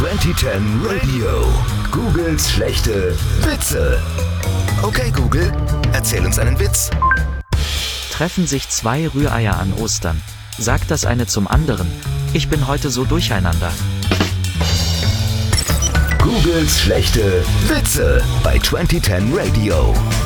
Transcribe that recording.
2010 Radio. Googles schlechte Witze. Okay, Google, erzähl uns einen Witz. Treffen sich zwei Rühreier an Ostern. Sagt das eine zum anderen: Ich bin heute so durcheinander. Googles schlechte Witze bei 2010 Radio.